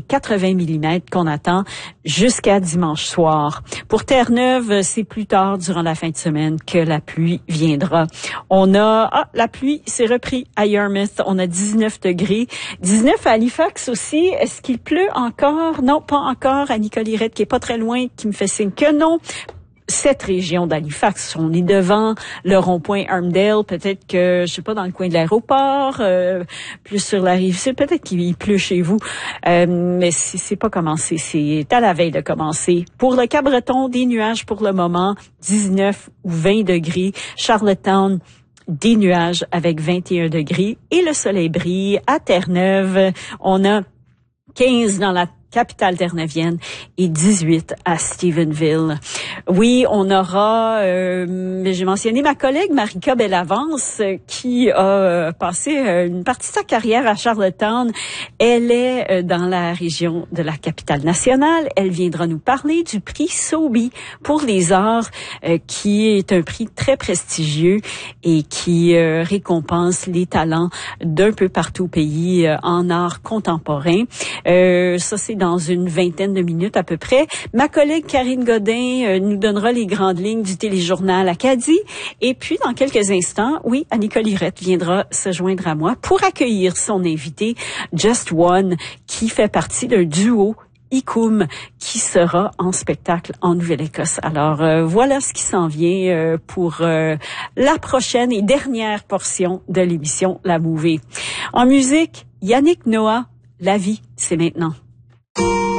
80 mm qu'on attend jusqu'à dimanche soir. Pour Terre-Neuve, c'est plus tard durant la fin de semaine que la pluie viendra. On a, la pluie s'est repris à Yarmouth. On a 19 degrés. 19 à Halifax aussi. Est-ce qu'il pleut encore? Non, pas encore. À Nicolirette, qui est pas très loin, qui me fait signe que non. Cette région d'Halifax, on est devant le rond-point Armdale, peut-être que, je sais pas, dans le coin de l'aéroport, plus sur la rive sud, peut-être qu'il pleut chez vous, mais c'est pas commencé, c'est à la veille de commencer. Pour le Cap-Breton, des nuages pour le moment, 19 ou 20 degrés. Charlottetown, des nuages avec 21 degrés et le soleil brille. À Terre-Neuve, on a 15 dans la capitale terre-neuvienne et 18 à Stephenville. Oui, on aura, j'ai mentionné ma collègue Marika Bellavance qui a passé une partie de sa carrière à Charlottetown. Elle est dans la région de la capitale nationale. Elle viendra nous parler du prix Sobi pour les arts, qui est un prix très prestigieux et qui récompense les talents d'un peu partout au pays en art contemporain. Ça, c'est dans une vingtaine de minutes à peu près. Ma collègue Karine Godin nous donnera les grandes lignes du téléjournal Acadie. Et puis, dans quelques instants, oui, Annie Colirette viendra se joindre à moi pour accueillir son invité, Just One, qui fait partie d'un duo Icum qui sera en spectacle en Nouvelle-Écosse. Alors, voilà ce qui s'en vient pour la prochaine et dernière portion de l'émission La Mouvée. En musique, Yannick Noah, La vie, c'est maintenant.